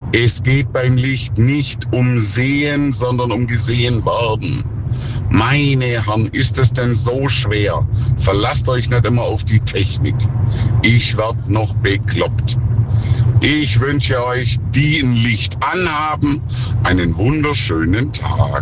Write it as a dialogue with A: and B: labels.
A: Es geht beim Licht nicht um Sehen, sondern um gesehen werden. Meine Herren, ist es denn so schwer? Verlasst euch nicht immer auf die Technik. Ich werd noch bekloppt. Ich wünsche euch, die ein Licht anhaben, einen wunderschönen Tag.